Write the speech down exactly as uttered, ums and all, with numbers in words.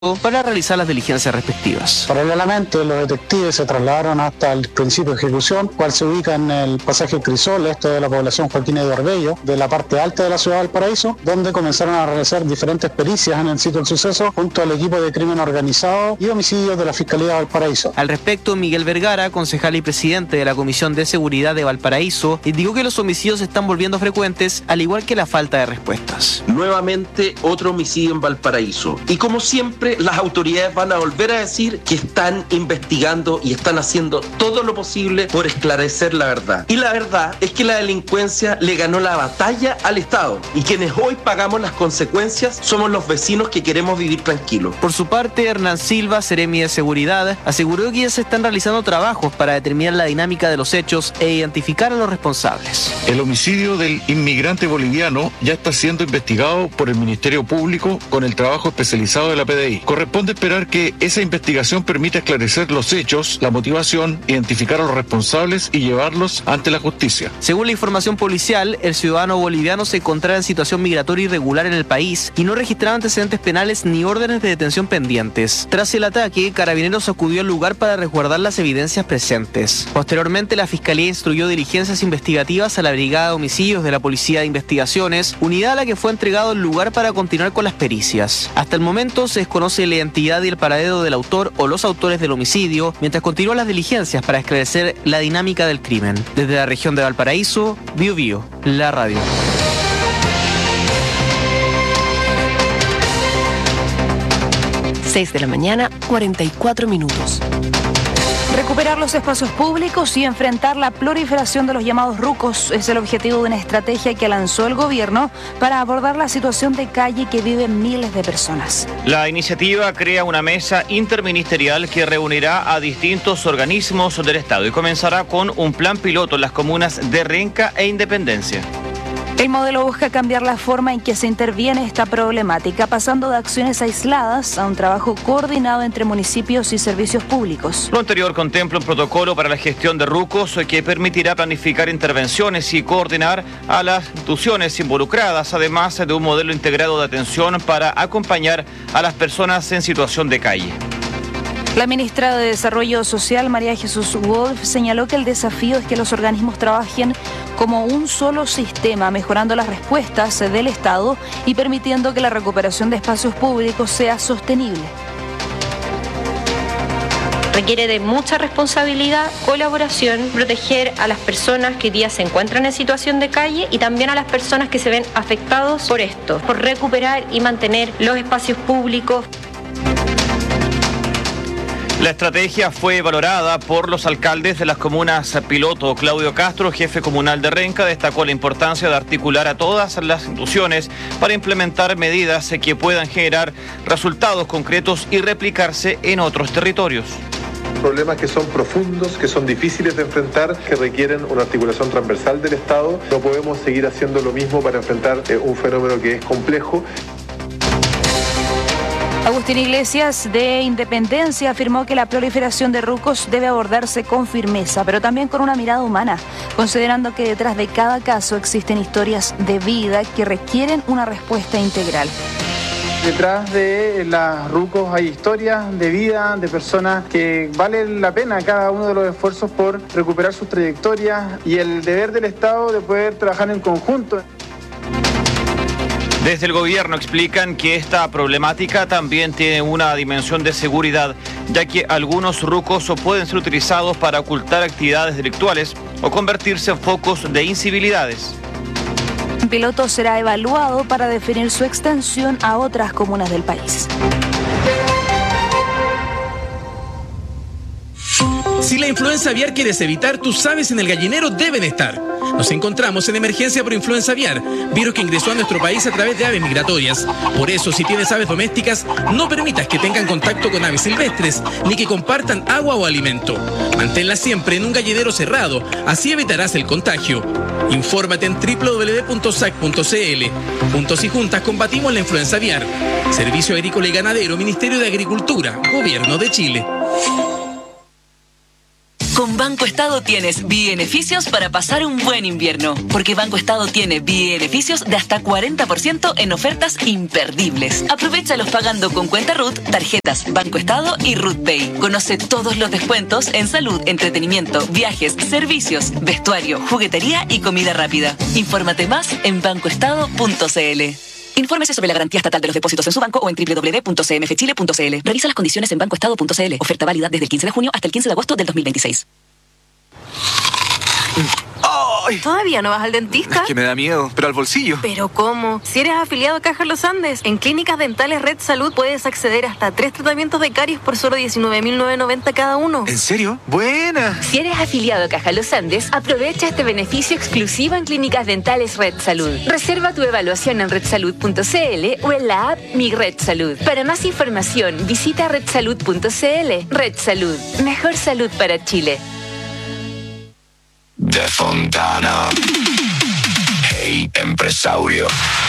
para realizar las diligencias respectivas. Paralelamente, los detectives se trasladaron hasta el principio de ejecución, cual se ubica en el pasaje Crisol, esto de la población Joaquín Eduardo Bello, de la parte alta de la ciudad de Valparaíso, donde comenzaron a realizar diferentes pericias en el sitio del suceso junto al equipo de crimen organizado y homicidios de la Fiscalía de Valparaíso. Al respecto, Miguel Vergara, concejal y presidente de la Comisión de Seguridad de Valparaíso, indicó que los homicidios se están volviendo frecuentes, al igual que la falta de respuestas. Nuevamente, otro homicidio en Valparaíso. Y como siempre, las autoridades van a volver a decir que están investigando y están haciendo todo lo posible por esclarecer la verdad. Y la verdad es que la delincuencia le ganó la batalla al Estado y quienes hoy pagamos las consecuencias somos los vecinos que queremos vivir tranquilos. Por su parte, Hernán Silva, seremi de Seguridad, aseguró que ya se están realizando trabajos para determinar la dinámica de los hechos e identificar a los responsables. El homicidio del inmigrante boliviano ya está siendo investigado por el Ministerio Público con el trabajo especializado de la P D I. Corresponde esperar que esa investigación permita esclarecer los hechos, la motivación, identificar a los responsables y llevarlos ante la justicia. Según la información policial, el ciudadano boliviano se encontraba en situación migratoria irregular en el país y no registraba antecedentes penales ni órdenes de detención pendientes. Tras el ataque, Carabineros acudió al lugar para resguardar las evidencias presentes. Posteriormente, la Fiscalía instruyó diligencias investigativas a la Brigada de Homicidios de la Policía de Investigaciones, unidad a la que fue entregado el lugar para continuar con las pericias. Hasta el momento se desconoce la identidad y el paradero del autor o los autores del homicidio, mientras continúan las diligencias para esclarecer la dinámica del crimen. Desde la región de Valparaíso, Bio Bio, la radio. seis de la mañana, cuarenta y cuatro minutos. Recuperar los espacios públicos y enfrentar la proliferación de los llamados rucos es el objetivo de una estrategia que lanzó el gobierno para abordar la situación de calle que viven miles de personas. La iniciativa crea una mesa interministerial que reunirá a distintos organismos del Estado y comenzará con un plan piloto en las comunas de Renca e Independencia. El modelo busca cambiar la forma en que se interviene esta problemática, pasando de acciones aisladas a un trabajo coordinado entre municipios y servicios públicos. Lo anterior contempla un protocolo para la gestión de rucos que permitirá planificar intervenciones y coordinar a las instituciones involucradas, además de un modelo integrado de atención para acompañar a las personas en situación de calle. La ministra de Desarrollo Social, María Jesús Wolf, señaló que el desafío es que los organismos trabajen como un solo sistema, mejorando las respuestas del Estado y permitiendo que la recuperación de espacios públicos sea sostenible. Requiere de mucha responsabilidad, colaboración, proteger a las personas que hoy día se encuentran en situación de calle y también a las personas que se ven afectados por esto, por recuperar y mantener los espacios públicos. La estrategia fue valorada por los alcaldes de las comunas piloto. Claudio Castro, jefe comunal de Renca, destacó la importancia de articular a todas las instituciones para implementar medidas que puedan generar resultados concretos y replicarse en otros territorios. Problemas que son profundos, que son difíciles de enfrentar, que requieren una articulación transversal del Estado. No podemos seguir haciendo lo mismo para enfrentar eh, un fenómeno que es complejo. Agustín Iglesias, de Independencia, afirmó que la proliferación de rucos debe abordarse con firmeza, pero también con una mirada humana, considerando que detrás de cada caso existen historias de vida que requieren una respuesta integral. Detrás de las rucos hay historias de vida, de personas que valen la pena cada uno de los esfuerzos por recuperar sus trayectorias y el deber del Estado de poder trabajar en conjunto. Desde el gobierno explican que esta problemática también tiene una dimensión de seguridad, ya que algunos rucos pueden ser utilizados para ocultar actividades delictuales o convertirse en focos de incivilidades. El piloto será evaluado para definir su extensión a otras comunas del país. Si la influenza aviar quieres evitar, tus aves en el gallinero deben estar. Nos encontramos en emergencia por influenza aviar, virus que ingresó a nuestro país a través de aves migratorias. Por eso, si tienes aves domésticas, no permitas que tengan contacto con aves silvestres, ni que compartan agua o alimento. Manténlas siempre en un gallinero cerrado, así evitarás el contagio. Infórmate en doble u doble u doble u punto s a c punto c l. Juntos y juntas combatimos la influenza aviar. Servicio Agrícola y Ganadero, Ministerio de Agricultura, Gobierno de Chile. Con Banco Estado tienes beneficios para pasar un buen invierno, porque Banco Estado tiene beneficios de hasta cuarenta por ciento en ofertas imperdibles. Aprovéchalos pagando con cuenta R U T, tarjetas Banco Estado y R U T Pay. Conoce todos los descuentos en salud, entretenimiento, viajes, servicios, vestuario, juguetería y comida rápida. Infórmate más en banco estado punto c l. Infórmese sobre la garantía estatal de los depósitos en su banco o en doble u doble u doble u punto c m f chile punto c l. Revisa las condiciones en banco estado punto c l. Oferta válida desde el quince de junio hasta el quince de agosto del dos mil veintiséis. ¡Ay! ¿Todavía no vas al dentista? Es que me da miedo, pero al bolsillo. ¿Pero cómo? Si eres afiliado a Caja Los Andes, en Clínicas Dentales Red Salud puedes acceder hasta a tres tratamientos de caries por solo diecinueve mil novecientos noventa cada uno. ¿En serio? ¡Buena! Si eres afiliado a Caja Los Andes, aprovecha este beneficio exclusivo en Clínicas Dentales Red Salud. Reserva tu evaluación en red salud punto c l o en la app Mi Red Salud. Para más información, visita red salud punto c l. Red Salud. Mejor salud para Chile. De Fontana. Hey, empresario.